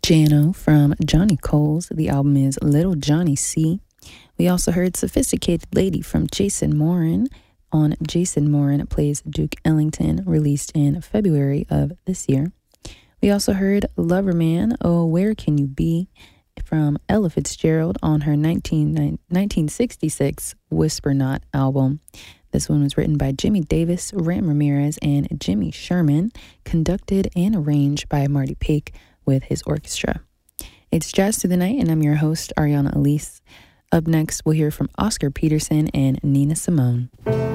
Jano from Johnny Coles. The album is Little Johnny C. We also heard Sophisticated Lady from Jason Moran on Jason Moran Plays Duke Ellington, released in February of this year. We also heard Loverman, Oh Where Can You Be, from Ella Fitzgerald on her 1966 Whisper Not album. This one was written by Jimmy Davis, Ram Ramirez, and Jimmy Sherman, conducted and arranged by Marty Paik with his orchestra. It's Jazz Through the Night, and I'm your host, Ariana Elise. Up next, we'll hear from Oscar Peterson and Nina Simone.